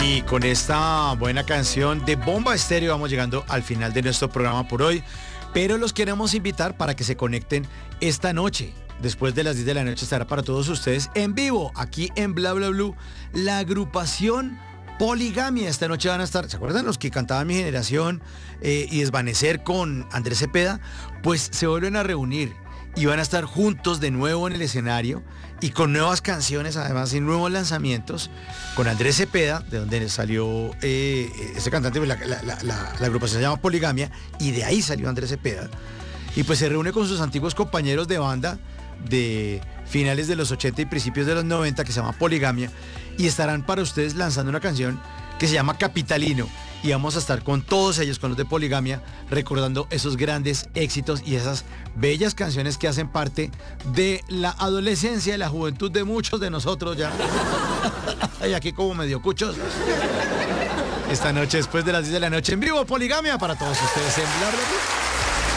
Y con esta buena canción de Bomba Estéreo vamos llegando al final de nuestro programa por hoy, pero los queremos invitar para que se conecten esta noche. Después de las 10 de la noche estará para todos ustedes en vivo, aquí en Bla Bla Blue, la agrupación Poligamia. Esta noche van a estar, ¿se acuerdan los que cantaban Mi Generación y Desvanecer con Andrés Cepeda? Pues se vuelven a reunir y van a estar juntos de nuevo en el escenario y con nuevas canciones, además, y nuevos lanzamientos, con Andrés Cepeda, de donde salió este cantante. La agrupación se llama Poligamia y de ahí salió Andrés Cepeda. Y pues se reúne con sus antiguos compañeros de banda de finales de los 80 y principios de los 90, que se llama Poligamia, y estarán para ustedes lanzando una canción que se llama Capitalino, y vamos a estar con todos ellos, con los de Poligamia, recordando esos grandes éxitos y esas bellas canciones que hacen parte de la adolescencia y la juventud de muchos de nosotros ya. Y aquí como medio cuchos. Esta noche, después de las 10 de la noche, en vivo, Poligamia para todos ustedes en Bla Bla Bla.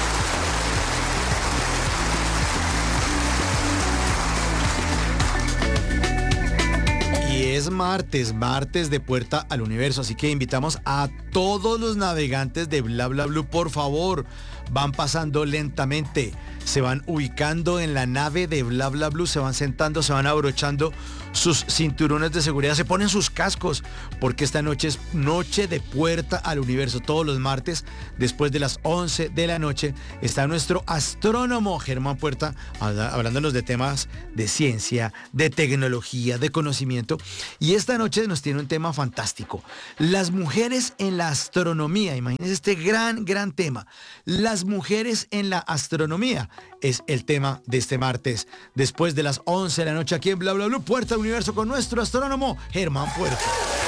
Y es martes de Puerta al Universo, así que invitamos a todos los navegantes de Bla Bla Blue, por favor, van pasando lentamente, se van ubicando en la nave de Bla Bla Blue, se van sentando, se van abrochando sus cinturones de seguridad, se ponen sus cascos, porque esta noche es noche de Puerta al Universo. Todos los martes, después de las 11 de la noche, está nuestro astrónomo Germán Puerta hablándonos de temas de ciencia, de tecnología, de conocimiento. Y esta noche nos tiene un tema fantástico: las mujeres en la astronomía. Imagínense este gran tema. Las mujeres en la astronomía es el tema de este martes, después de las 11 de la noche, aquí en Bla Bla Blue, Puerta al Universo, con nuestro astrónomo Germán Puerta.